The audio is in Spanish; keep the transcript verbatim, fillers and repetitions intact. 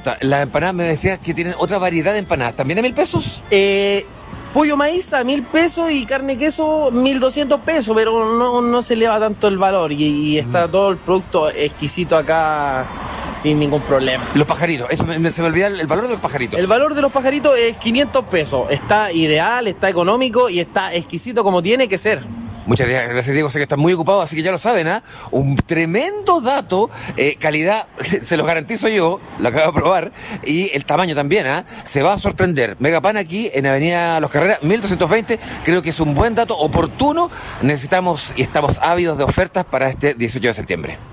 consulta. Las empanadas me decías que tienen otra variedad de empanadas. ¿También a mil pesos? Eh, pollo maíz a mil pesos y carne queso mil doscientos pesos, pero no, no se eleva tanto el valor y, y está todo el producto exquisito acá sin ningún problema. Los pajaritos, eso me, me- se me olvida el, el valor de los pajaritos. El valor de los pajaritos es quinientos pesos. Está ideal, está económico y está exquisito como tiene que ser. Muchas gracias, Diego. Sé que estás muy ocupado, así que ya lo saben, ¿ah? Un tremendo dato, eh, calidad, se los garantizo yo, lo acabo de probar, y el tamaño también, ¿ah? Se va a sorprender. Megapan aquí en Avenida Los Carreras, mil doscientos veinte. Creo que es un buen dato oportuno. Necesitamos y estamos ávidos de ofertas para este dieciocho de septiembre.